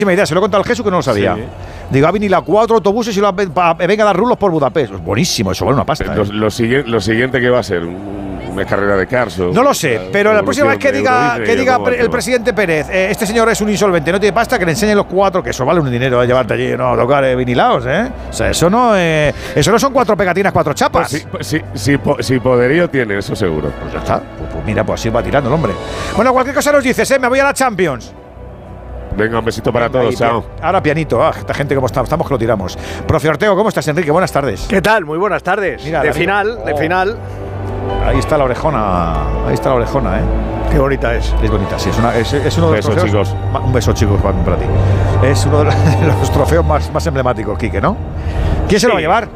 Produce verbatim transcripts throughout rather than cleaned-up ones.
idea, se lo he contado al Jesús que no lo sabía. Sí. Digo, ha venido a cuatro autobuses y lo, pa, venga a dar rulos por Budapest. Pues buenísimo, eso vale una pasta. Lo, ¿eh? lo, siguiente, lo siguiente que va a ser una carrera de cars. O no lo sé, pero la próxima vez que diga, que diga el presidente Pérez, eh, este señor es un insolvente, no tiene pasta, que le enseñen los cuatro, que eso vale un dinero, eh, llevarte allí, no, tocar eh, vinilaos, ¿eh? O sea, eso no, eh, eso no son cuatro pegatinas, cuatro chapas. Pues sí, pues sí, sí, po, sí, poderío tiene, eso seguro. Pues ya está, pues, pues mira, pues así va tirando el hombre. Bueno, cualquier cosa nos dices, ¿eh? Me voy a la Champions. Venga, un besito para Venga, todos, chao. Ahora pianito, ah, esta gente como está, estamos que lo tiramos. Profe Ortego, ¿cómo estás, Enrique? Buenas tardes. ¿Qué tal? Muy buenas tardes. Mira, de final, oh. de final. Ahí está la orejona, ahí está la orejona, ¿eh? Qué bonita es. Es bonita, sí, es, una, es, es uno de los beso, trofeos. Chicos. Un beso, chicos, para, para ti. Es uno de los, de los trofeos más, más emblemáticos, Quique, ¿no? ¿Quién sí. se lo va a llevar?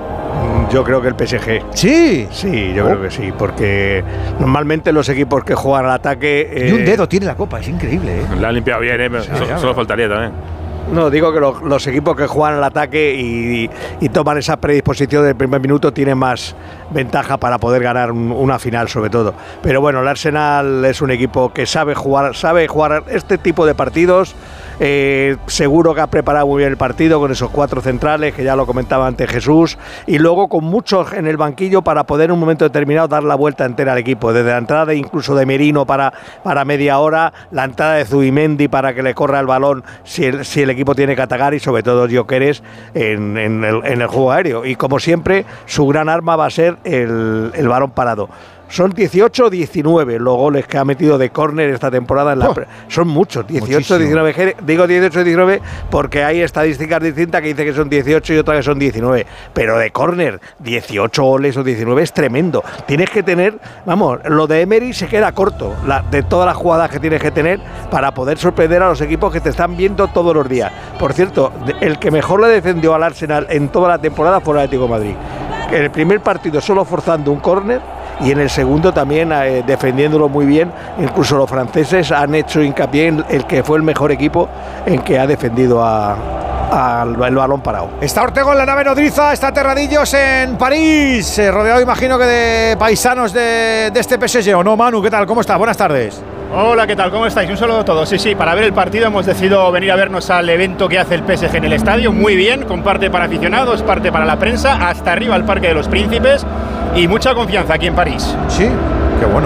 Yo creo que el P S G. ¿Sí? Sí, yo oh. creo que sí, porque normalmente los equipos que juegan al ataque… Eh, y un dedo tiene la copa, es increíble, ¿eh? La ha limpiado bien, ¿eh? Sí, solo, solo faltaría también. No, digo que los, los equipos que juegan al ataque y, y, y toman esa predisposición del primer minuto tienen más ventaja para poder ganar un, una final, sobre todo. Pero bueno, el Arsenal es un equipo que sabe jugar, sabe jugar este tipo de partidos. Eh, seguro que ha preparado muy bien el partido con esos cuatro centrales, que ya lo comentaba antes Jesús, y luego con muchos en el banquillo para poder en un momento determinado dar la vuelta entera al equipo, desde la entrada incluso de Merino para, para media hora, la entrada de Zubimendi para que le corra el balón si el, si el equipo tiene que atacar, y sobre todo Gyökeres en, en, el, en el juego aéreo, y como siempre su gran arma va a ser el, el balón parado. Son dieciocho diecinueve los goles que ha metido de córner esta temporada. En la oh, son muchos, dieciocho diecinueve. Digo dieciocho diecinueve porque hay estadísticas distintas que dicen que son dieciocho y otras que son diecinueve. Pero de córner, dieciocho goles o diecinueve es tremendo. Tienes que tener, vamos, lo de Emery se queda corto, la, de todas las jugadas que tienes que tener para poder sorprender a los equipos que te están viendo todos los días. Por cierto, el que mejor le defendió al Arsenal en toda la temporada fue el Atlético de Madrid. En el primer partido solo forzando un córner, y en el segundo también eh, defendiéndolo muy bien. Incluso los franceses han hecho hincapié en el que fue el mejor equipo en que ha defendido a, a, al el balón parado. Está Ortego en la nave nodriza, está Terradillos en París, eh, rodeado imagino que de paisanos de, de este P S G, ¿o no, Manu? ¿Qué tal? ¿Cómo estás? Buenas tardes. Hola, ¿qué tal? ¿Cómo estáis? Un saludo a todos. Sí, sí, para ver el partido hemos decidido venir a vernos al evento que hace el P S G en el estadio, muy bien, con parte para aficionados, parte para la prensa, hasta arriba al Parque de los Príncipes, y mucha confianza aquí en París. Sí, qué bueno.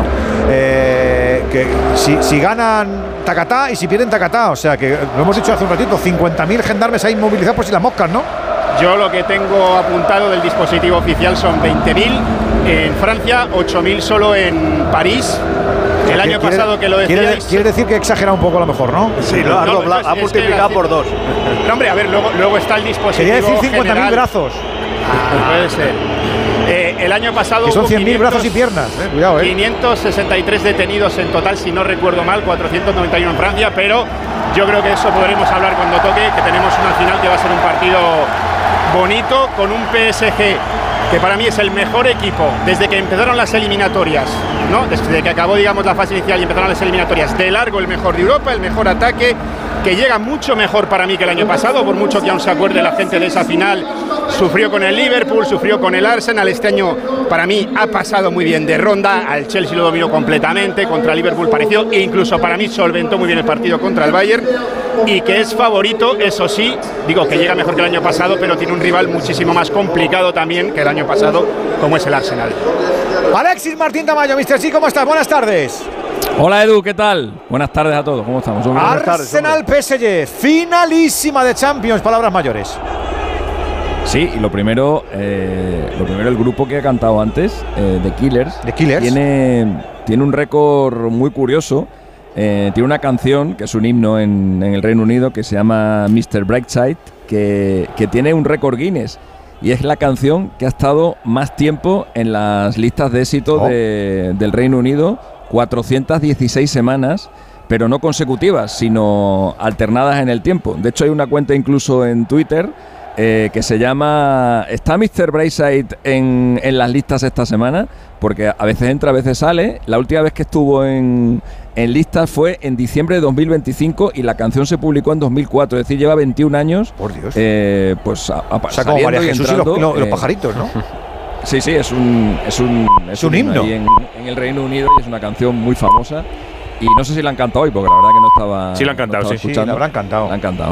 Eh, que si, si ganan tacatá y si pierden tacatá, o sea que lo hemos dicho hace un ratito, cincuenta mil gendarmes ahí movilizados por si las moscas, ¿no? Yo lo que tengo apuntado del dispositivo oficial son veinte mil en Francia, ocho mil solo en París. El año quiere, pasado que lo decíais… Quiere, quiere decir que exagera un poco a lo mejor, ¿no? Sí, lo ha, no, doblado, es, ha es multiplicado que, por dos. No, hombre, a ver, luego, luego está el dispositivo. Quería decir cincuenta mil brazos. Ah, puede ser. Eh, el año pasado… Que son cien mil brazos y piernas, eh, cuidado, eh. quinientos sesenta y tres detenidos en total, si no recuerdo mal, cuatrocientos noventa y uno en Francia, pero yo creo que eso podremos hablar cuando toque, que tenemos una final que va a ser un partido bonito, con un P S G que para mí es el mejor equipo desde que empezaron las eliminatorias, ¿no? Desde que acabó, digamos, la fase inicial y empezaron las eliminatorias, de largo el mejor de Europa, el mejor ataque, que llega mucho mejor para mí que el año pasado, por mucho que aún se acuerde la gente de esa final. Sufrió con el Liverpool, sufrió con el Arsenal. Este año para mí ha pasado muy bien de ronda, al Chelsea lo dominó completamente, contra el Liverpool pareció, e incluso para mí solventó muy bien el partido contra el Bayern, y que es favorito, eso sí, digo que llega mejor que el año pasado, pero tiene un rival muchísimo más complicado también que el año pasado, como es el Arsenal. Alexis Martín Tamayo, mister Sí, ¿cómo estás? Buenas tardes. Hola Edu, ¿qué tal? Buenas tardes a todos, ¿cómo estamos? Arsenal P S G, finalísima de Champions, palabras mayores. Sí, y lo primero, eh, lo primero el grupo que ha cantado antes, eh, The Killers, The Killers, tiene, tiene un récord muy curioso. Eh, tiene una canción que es un himno en, en el Reino Unido que se llama mister Brightside, que, que tiene un récord Guinness, y es la canción que ha estado más tiempo en las listas de éxito oh. de, del Reino Unido, cuatrocientas dieciséis semanas, pero no consecutivas, sino alternadas en el tiempo. De hecho hay una cuenta incluso en Twitter eh, que se llama ¿Está mister Brightside en, en las listas esta semana? Porque a veces entra, a veces sale. La última vez que estuvo en, en listas fue en diciembre de dos mil veinticinco y la canción se publicó en dos mil cuatro, es decir, lleva veintiún años. Por Dios. Eh, pues a, a, o sea, como María Jesús y, entrando, y los, eh, los pajaritos, ¿no? Sí, sí, es un es un, es un, un himno ahí en, en el Reino Unido, y es una canción muy famosa. Y no sé si la han cantado hoy, porque la verdad que no estaba. Sí, la han cantado, no sí, escuchando. sí, la habrán cantado. La han cantado.